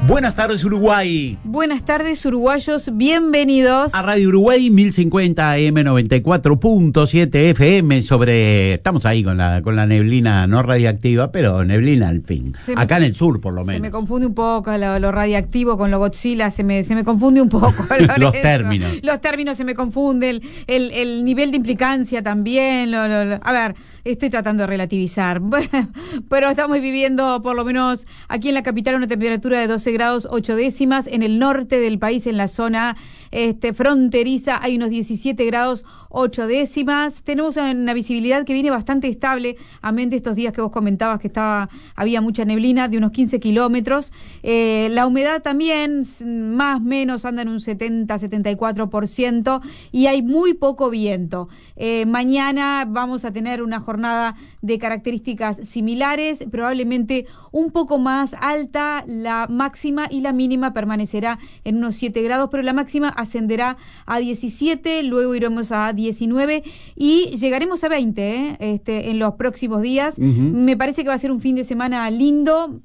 Buenas tardes, Uruguay. Buenas tardes, uruguayos. Bienvenidos a Radio Uruguay 1050 AM 94.7 FM. Estamos ahí con la neblina no radiactiva, pero neblina al fin. Acá en el sur, por lo menos. Se me confunde un poco lo radiactivo con lo Godzilla. Se me confunde un poco. Los términos. Los términos se me confunden. El nivel de implicancia también. A ver, estoy tratando de relativizar. Pero estamos viviendo, por lo menos aquí en la capital, una temperatura de 12 grados 8 décimas. En el norte del país, en la zona fronteriza, hay unos 17 grados 8 décimas. Tenemos una visibilidad que viene bastante estable, amén de estos días que vos comentabas que había mucha neblina, de unos 15 kilómetros. La humedad también, más o menos, anda en un 70-74%, y hay muy poco viento. Mañana vamos a tener una jornada de características similares, probablemente un poco más alta la máxima, y la mínima permanecerá en unos 7 grados, pero la máxima ascenderá a 17, luego iremos a 19 y llegaremos a 20 en los próximos días. Uh-huh. Me parece que va a ser un fin de semana lindo.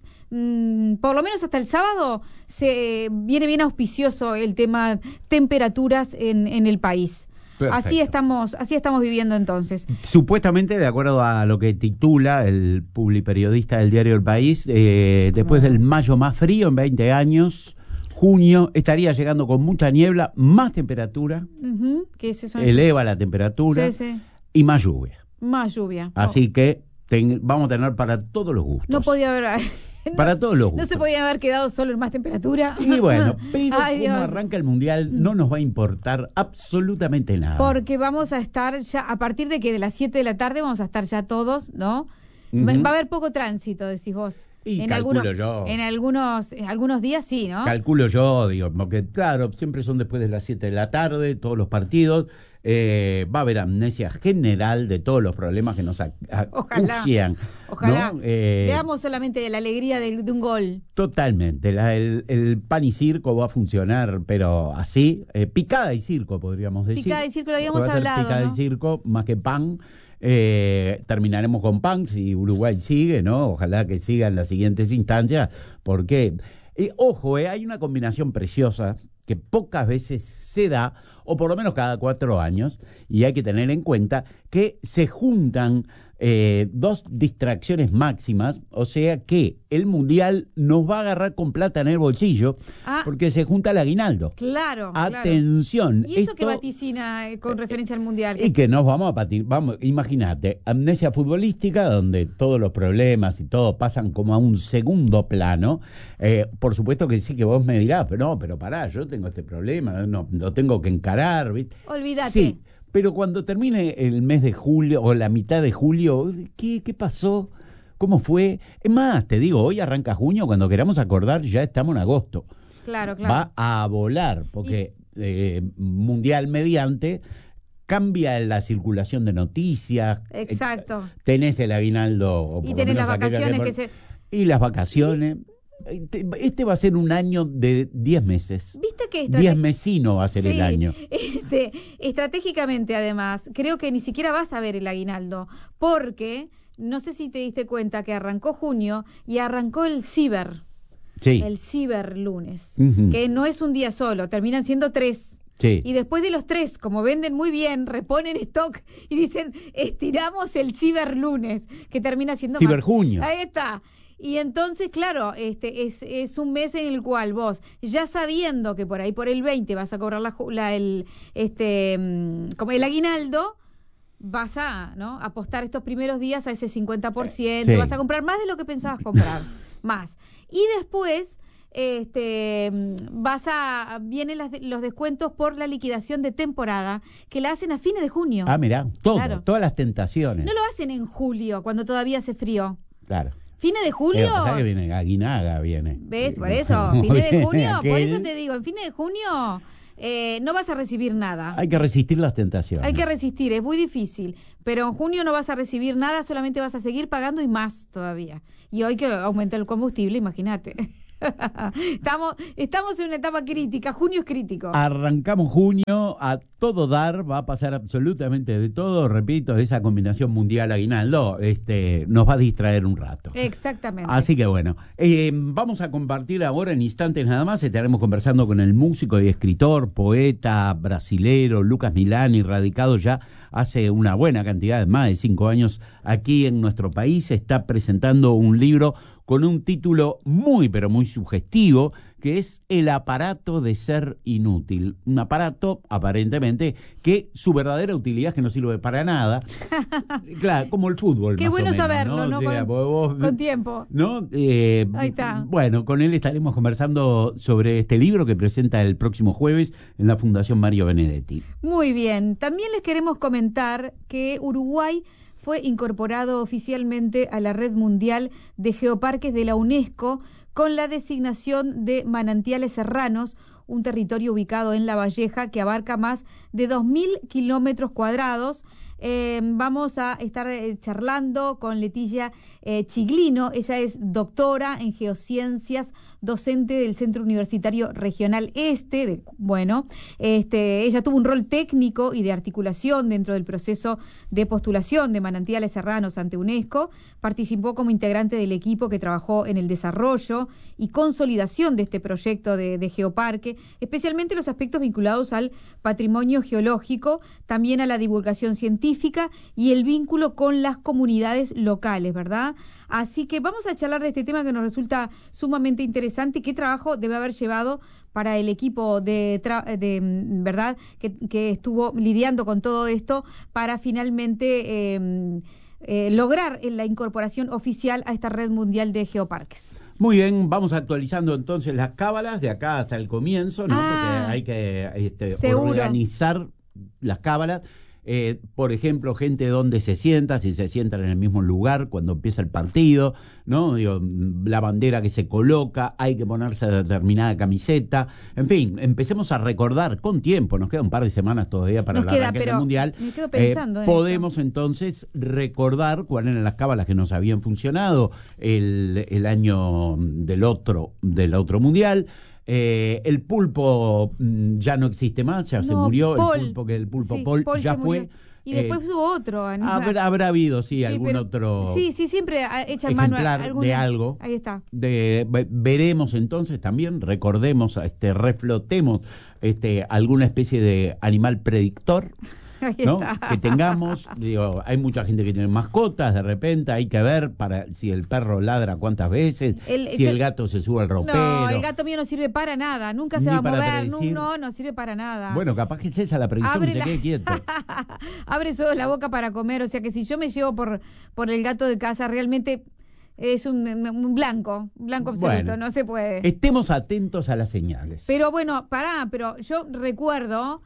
Por lo menos hasta el sábado se viene bien auspicioso el tema temperaturas en el país. Perfecto. Así estamos viviendo entonces. Supuestamente, de acuerdo a lo que titula el publiperiodista del diario El País, después del mayo más frío en 20 años, junio estaría llegando con mucha niebla, más temperatura, uh-huh. ¿Qué es eso? Eleva la temperatura, sí. Y más lluvia. Más lluvia. Así que vamos a tener para todos los gustos. No podía haber... Para todos los gustos. No se podía haber quedado solo en más temperatura. Y bueno, pero como arranca el Mundial, no nos va a importar absolutamente nada. Porque vamos a estar ya, a partir de las 7 de la tarde, vamos a estar ya todos, ¿no? Uh-huh. Va a haber poco tránsito, decís vos. Y calculo yo. En algunos días sí, ¿no? Calculo yo, digo, porque claro, siempre son después de las 7 de la tarde, todos los partidos. Va a haber amnesia general de todos los problemas que nos acucian. Ojalá. ¿No? Veamos solamente la alegría de un gol. Totalmente. El pan y circo va a funcionar, pero así. Picada y circo, podríamos decir. Picada y circo, lo habíamos hablado. Picada y circo, más que pan. Terminaremos con pan si Uruguay sigue, ¿no? Ojalá que siga en las siguientes instancias, porque, ojo, hay una combinación preciosa que pocas veces se da, o por lo menos cada 4 años, y hay que tener en cuenta que se juntan dos distracciones máximas, o sea que el Mundial nos va a agarrar con plata en el bolsillo, porque se junta el aguinaldo. Claro. Atención. ¿Y eso qué vaticina con referencia al Mundial? Y que nos vamos a patinar, imagínate, amnesia futbolística, donde todos los problemas y todo pasan como a un segundo plano. Por supuesto que sí, que vos me dirás, pero pará, yo tengo este problema, no lo tengo que encarar, ¿viste? Olvídate. Sí. Pero cuando termine el mes de julio o la mitad de julio, ¿qué pasó? ¿Cómo fue? Es más, te digo, hoy arranca junio, cuando queramos acordar ya estamos en agosto. Claro. Va a volar, porque mundial mediante cambia la circulación de noticias. Exacto. Tenés el aguinaldo. Y tenés las vacaciones Y las vacaciones. Este va a ser un año de 10 meses. ¿Viste que 10 mesino va a ser el año. Estratégicamente, además, creo que ni siquiera vas a ver el aguinaldo, porque no sé si te diste cuenta que arrancó junio y arrancó el ciber. Sí. El ciberlunes, uh-huh. Que no es un día solo, terminan siendo 3. Sí. Y después de los 3, como venden muy bien, reponen stock y dicen, estiramos el ciberlunes, que termina siendo... Ciberjunio. Ahí está. Y entonces, claro, es un mes en el cual vos, ya sabiendo que por ahí por el 20 vas a cobrar como el aguinaldo, vas a apostar estos primeros días a ese 50%, sí. Vas a comprar más de lo que pensabas comprar, más. Y después vienen los descuentos por la liquidación de temporada, que la hacen a fines de junio. Mirá, todas las tentaciones. No lo hacen en julio, cuando todavía hace frío. Claro. ¿Fines de julio? Que viene Aguinaga, viene. ¿Ves? Por eso, fines de junio, por eso te digo, en fines de junio no vas a recibir nada. Hay que resistir las tentaciones. Hay que resistir, es muy difícil. Pero en junio no vas a recibir nada, solamente vas a seguir pagando y más todavía. Y hoy que aumenta el combustible, imagínate. Estamos en una etapa crítica, junio es crítico. Arrancamos junio a todo dar, va a pasar absolutamente de todo, repito, esa combinación mundial aguinaldo nos va a distraer un rato. Exactamente. Así que bueno, vamos a compartir ahora en instantes nada más, estaremos conversando con el músico y escritor, poeta brasilero Lucas Milani, radicado ya hace una buena cantidad, de más de 5 años aquí en nuestro país. Está presentando un libro con un título muy pero muy sugestivo, que es El aparato de ser inútil. Un aparato, aparentemente, que su verdadera utilidad es que no sirve para nada. Claro, como el fútbol. Qué más bueno o menos, saberlo, ¿no? O sea, con tiempo. ¿no? Ahí está. Bueno, con él estaremos conversando sobre este libro que presenta el próximo jueves en la Fundación Mario Benedetti. Muy bien. También les queremos comentar que Uruguay fue incorporado oficialmente a la Red Mundial de Geoparques de la UNESCO con la designación de Manantiales Serranos, un territorio ubicado en La Valleja que abarca más de 2.000 kilómetros cuadrados. Vamos a estar charlando con Leticia Chiglino. Ella es doctora en geociencias, docente del Centro Universitario Regional Este. Ella tuvo un rol técnico y de articulación dentro del proceso de postulación de Manantiales Serranos ante UNESCO. Participó como integrante del equipo que trabajó en el desarrollo y consolidación de este proyecto de geoparque, especialmente los aspectos vinculados al patrimonio geológico, también a la divulgación científica y el vínculo con las comunidades locales, ¿verdad? Así que vamos a charlar de este tema que nos resulta sumamente interesante. ¿Qué trabajo debe haber llevado para el equipo verdad que estuvo lidiando con todo esto para finalmente lograr la incorporación oficial a esta red mundial de geoparques? Muy bien, vamos actualizando entonces las cábalas de acá hasta el comienzo, ¿no? Porque hay que organizar las cábalas. Por ejemplo, gente donde se sienta, si se sientan en el mismo lugar cuando empieza el partido, ¿no? Digo, la bandera que se coloca, hay que ponerse determinada camiseta, en fin, empecemos a recordar con tiempo, nos queda un par de semanas todavía para el arranque del Mundial. Me quedo pensando en podemos entonces recordar cuáles eran las cábalas que nos habían funcionado el año del otro Mundial. El pulpo ya no existe más, ya se murió. El pulpo Paul ya fue. Y después hubo otro animal. Habrá habido, algún otro. Sí, siempre echan mano a de algo. Ahí está. Veremos entonces también, recordemos, reflotemos alguna especie de animal predictor. ¿No? Que tengamos, hay mucha gente que tiene mascotas, de repente hay que ver si el perro ladra cuántas veces, el gato se sube al ropero. No, el gato mío no sirve para nada, nunca se va a mover, no sirve para nada. Bueno, capaz que es esa la predicción, se quede quieto. Abre solo la boca para comer, o sea que si yo me llevo por el gato de casa, realmente es un blanco absoluto, bueno, no se puede. Estemos atentos a las señales. Pero bueno, pero yo recuerdo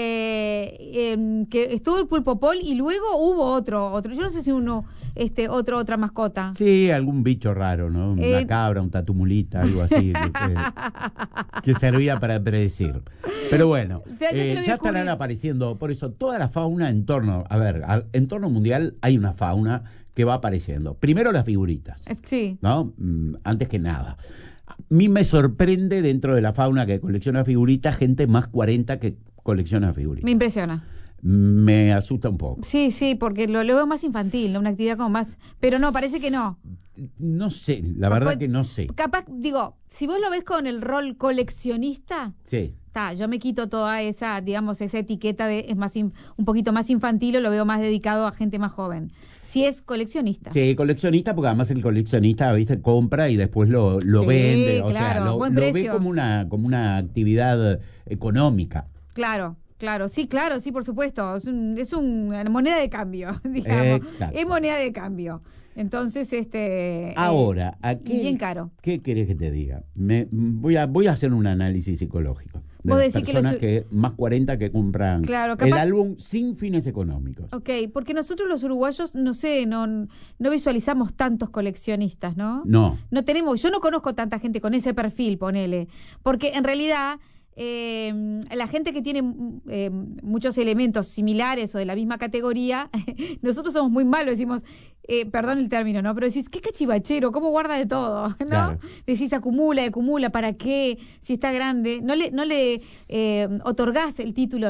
que estuvo el pulpo Paul y luego hubo otro, yo no sé si otra mascota. Sí, algún bicho raro, ¿no? Una cabra, un tatumulita, algo así, que servía para predecir. Pero bueno, ya estarán apareciendo, por eso toda la fauna en torno mundial hay una fauna que va apareciendo. Primero las figuritas, sí, ¿no? Antes que nada. A mí me sorprende dentro de la fauna que colecciona figuritas, gente más 40 que colecciona figuritas. Me impresiona. Me asusta un poco. Sí, porque lo veo más infantil, ¿no? Una actividad como más... Pero no, parece que no. No sé, la verdad que no sé. Capaz, si vos lo ves con el rol coleccionista... Sí. Yo me quito toda esa etiqueta de un poquito más infantil, o lo veo más dedicado a gente más joven. Si es coleccionista. Sí, coleccionista, porque además el coleccionista, ¿viste? Compra y después lo vende. O claro, sea, lo ve como una actividad económica. Claro, sí, por supuesto. Es una moneda de cambio, digamos. Exacto. Es moneda de cambio. Entonces, ahora, aquí, y bien caro. ¿Qué querés que te diga? Voy a hacer un análisis psicológico de ¿Vos las decís personas que más 40 que compran el álbum sin fines económicos. Ok, porque nosotros los uruguayos, no sé, no visualizamos tantos coleccionistas, ¿no? No. No tenemos, yo no conozco tanta gente con ese perfil, ponele. Porque en realidad... la gente que tiene muchos elementos similares o de la misma categoría, nosotros somos muy malos, decimos, perdón el término, ¿no? Pero decís, qué cachivachero, cómo guarda de todo, ¿no? Claro. Decís, acumula, ¿para qué? Si está grande, no le otorgás el título